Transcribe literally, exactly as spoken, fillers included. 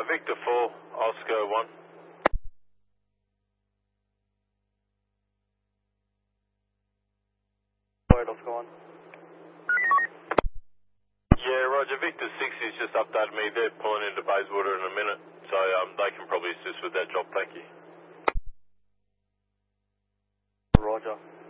Victor four, Oscar one. Alright, Oscar one. Yeah, Roger, Victor six is just updated me. They're pulling into Bayswater in a minute, so um, they can probably assist with that job, thank you. Roger.